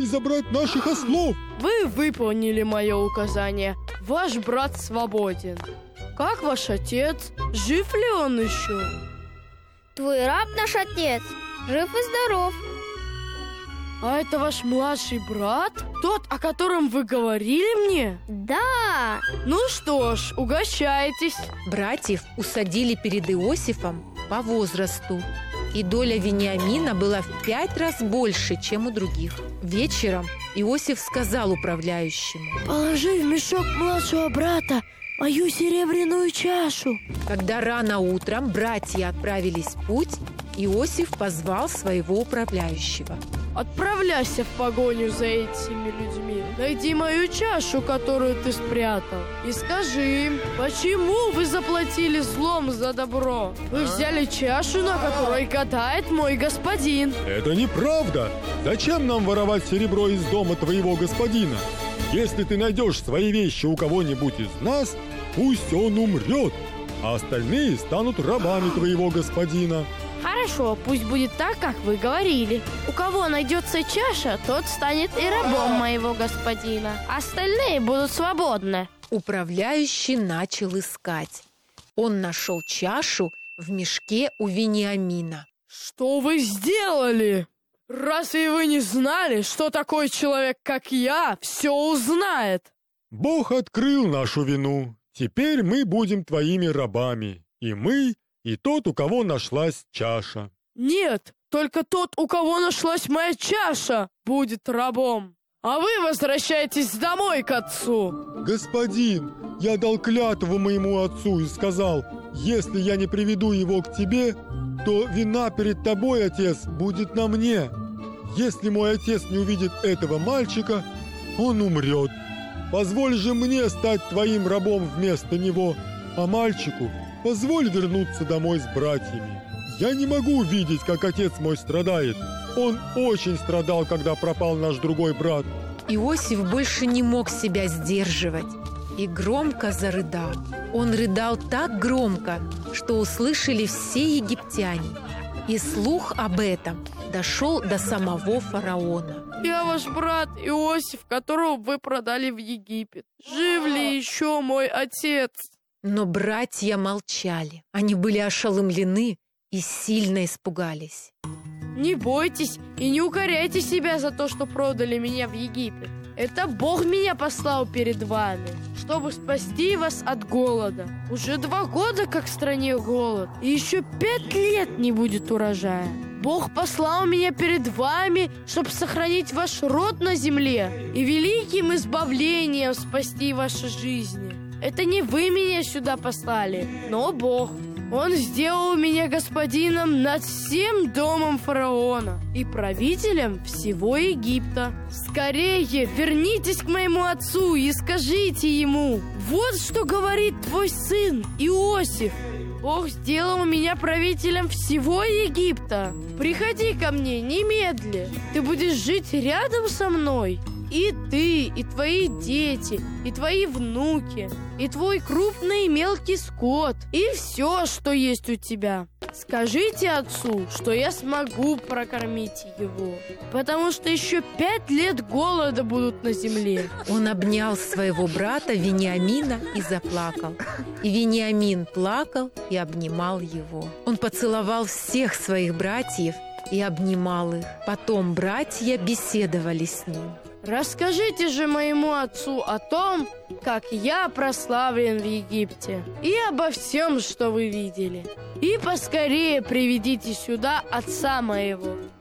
забрать наших ослов. Вы выполнили мое указание. Ваш брат свободен. Как ваш отец? Жив ли он еще? Твой раб наш отец, жив и здоров. А это ваш младший брат? Тот, о котором вы говорили мне? Да. Ну что ж, угощайтесь. Братьев усадили перед Иосифом по возрасту, и доля Вениамина была в 5 раз больше, чем у других. Вечером Иосиф сказал управляющему: «Положи в мешок младшего брата мою серебряную чашу». Когда рано утром братья отправились в путь, Иосиф позвал своего управляющего. Отправляйся в погоню за этими людьми. Найди мою чашу, которую ты спрятал, и скажи им, почему вы заплатили злом за добро. Вы взяли чашу, на которой катает мой господин. Это неправда. Зачем нам воровать серебро из дома твоего господина? Если ты найдешь свои вещи у кого-нибудь из нас, пусть он умрет, а остальные станут рабами твоего господина. Хорошо, пусть будет так, как вы говорили. У кого найдется чаша, тот станет и рабом моего господина. Остальные будут свободны. Управляющий начал искать. Он нашел чашу в мешке у Вениамина. Что вы сделали? Разве вы не знали, что такой человек, как я, все узнает? Бог открыл нашу вину. Теперь мы будем твоими рабами. И мы, и тот, у кого нашлась чаша. Нет, только тот, у кого нашлась моя чаша, будет рабом. А вы возвращайтесь домой к отцу. Господин, я дал клятву моему отцу и сказал: если я не приведу его к тебе, то вина перед тобой, отец, будет на мне. Если мой отец не увидит этого мальчика, он умрет. Позволь же мне стать твоим рабом вместо него, а мальчику позволь вернуться домой с братьями. Я не могу видеть, как отец мой страдает. Он очень страдал, когда пропал наш другой брат. Иосиф больше не мог себя сдерживать и громко зарыдал. Он рыдал так громко, что услышали все египтяне. И слух об этом дошел до самого фараона. Я ваш брат Иосиф, которого вы продали в Египет. Жив ли еще мой отец? Но братья молчали. Они были ошеломлены и сильно испугались. Не бойтесь и не укоряйте себя за то, что продали меня в Египет. Это Бог меня послал перед вами, чтобы спасти вас от голода. Уже 2 года, как в стране голод, и еще 5 лет не будет урожая. Бог послал меня перед вами, чтобы сохранить ваш род на земле и великим избавлением спасти ваши жизни. Это не вы меня сюда послали, но Бог. Он сделал меня господином над всем домом фараона и правителем всего Египта. Скорее вернитесь к моему отцу и скажите ему: вот что говорит твой сын Иосиф. Бог сделал меня правителем всего Египта. Приходи ко мне немедля. Ты будешь жить рядом со мной. И ты, и твои дети, и твои внуки, и твой крупный и мелкий скот, и все, что есть у тебя. Скажите отцу, что я смогу прокормить его, потому что еще 5 лет голода будут на земле. Он обнял своего брата Вениамина и заплакал. И Вениамин плакал и обнимал его. Он поцеловал всех своих братьев и обнимал их. Потом братья беседовали с ним. Расскажите же моему отцу о том, как я прославлен в Египте, и обо всем, что вы видели. И поскорее приведите сюда отца моего.